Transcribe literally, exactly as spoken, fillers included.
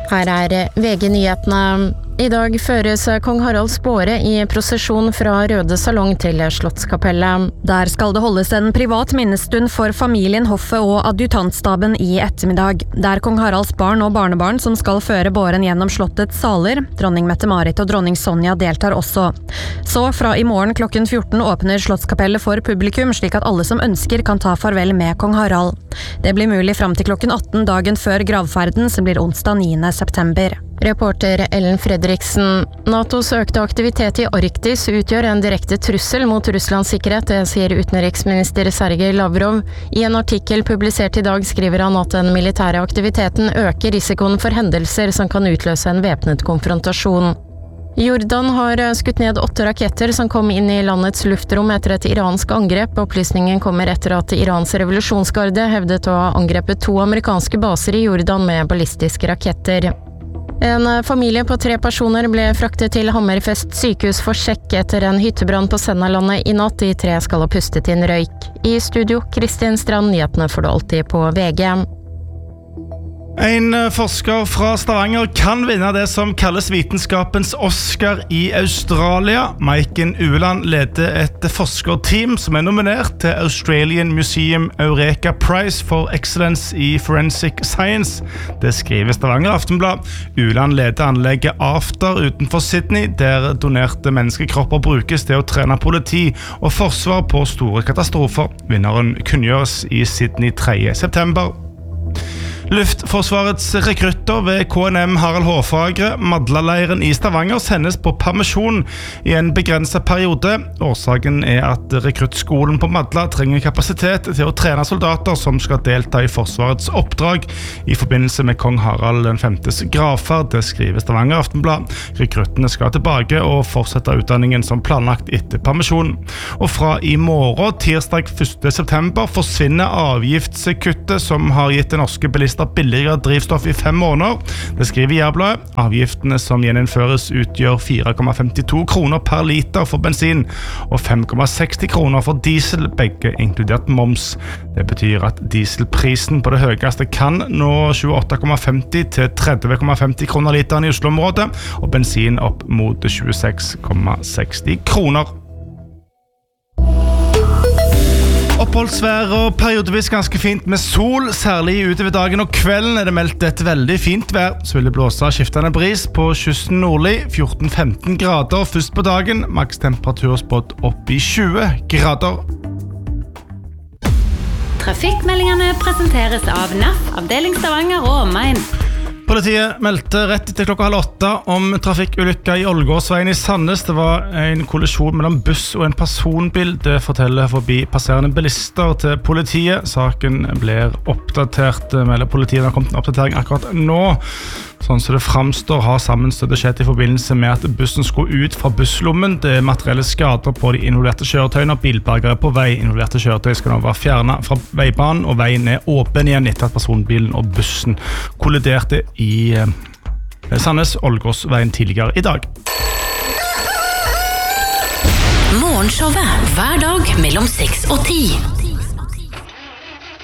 Her er V G-nyhetene. I dag føres kong Haralds båre i prosesjon fra Røde Salong til Slottskapellet. Der skal det holdes en privat minnestund for familien, hoffet og adjutantstaben i ettermiddag. Det er kong Haralds barn og barnebarn som skal føre båren gjennom slottets saler. Dronning Mette-Marit og dronning Sonja deltar også. Så fra i morgen klokken fjorten åpner Slottskapellet for publikum, slik at alle som ønsker kan ta farvel med kong Harald. Det blir mulig fram til klokken atten dagen før gravferden, som blir onsdag niende september. Reporter Ellen Fredriksen. NATOs økte aktivitet i Arktis utgjør en direkte trussel mot Russlands sikkerhet, det sier utenriksminister Sergej Lavrov. I en artikkel publisert i dag skriver han at den militære aktiviteten øker risikoen for hendelser som kan utløse en væpnet konfrontasjon. Jordan har skutt ned åtte raketter som kom inn i landets luftrom etter et iransk angrep. Opplysningen kommer etter at Irans revolusjonsgarde hevdet å ha angrepet to amerikanske baser i Jordan med ballistiske raketter. En familie på tre personer ble fraktet til Hammerfest sykehus for sjekk etter en hyttebrann på Sennalandet i natt. De tre skal ha pustet inn røyk. I studio, Kristin Strand, nyhetene får du alltid på V G. En forsker fra Stavanger kan vinne det som kalles vitenskapens Oscar i Australia. Maiken Ueland leder et forskerteam som er nominert til Australian Museum Eureka Prize for Excellence i Forensic Science. Det skriver Stavanger Aftenblad. Ueland leder anlegget After utenfor Sydney, der donerte menneskekropper brukes til å trene politi og forsvar på store katastrofer. Vinneren kunngjøres i Sydney tredje september. Luftforsvarets rekrutter ved K N M Harald Hårfagre, Madla-leiren i Stavanger, sendes på permisjon i en begrenset periode. Årsaken er at rekruttskolen på Madla trenger kapasitet til å trene soldater som skal delta i Forsvarets oppdrag i forbindelse med kong Harald den femtes gravferd, det skriver Stavanger Aftenblad. Rekruttene skal tilbake og fortsette utdanningen som planlagt etter permisjon. Og fra i morgen, tirsdag første september, forsvinner avgiftskuttet som har gitt det norske bilister billigere drivstoff i fem måneder. Det skriver Jærbladet. Avgiftene som gjeninnføres utgjør fire komma femtito kroner per liter for bensin og fem komma seksti kroner for diesel, begge inkludert moms. Det betyr at dieselprisen på det høyeste kan nå tjueåtte komma femti til tretti komma femti kroner literen i Oslo-området, og bensin opp mot tjueseks komma seksti kroner. Oppholdsvær og periodevis ganske fint med sol, særlig utover dagen og kvelden er det meldt et veldig fint vær. Så vil det blåse skiftende bris på kysten nordlig, fjorten til femten grader først på dagen, maks temperatur spådd opp i tjue grader. Trafikkmeldingene presenteres av N A F, avdeling Stavanger og omegn. Politiet meldte rett etter klokka halv åtte om trafikkulykker i Ålgårdsveien i Sandnes. Det var en kollisjon mellom buss og en personbil. Det forteller forbi passerende bilister til politiet. Saken blir oppdatert, melder politiet. Det har kommet en oppdatering akkurat nå. Sånn som det framstår, har sammenstøtet skjedd i forbindelse med at bussen skulle ut fra busslommen. Det er materielle skader på de involverte kjøretøyene, og bilbergere på vei. Involverte kjøretøy skal nå være fjernet fra veibanen, og veien er åpen igjen etter at personbilen og bussen kolliderte i eh, Sandnes Ålgårdsveien tidligere i dag. Morgenshowet hver dag mellom seks og ti.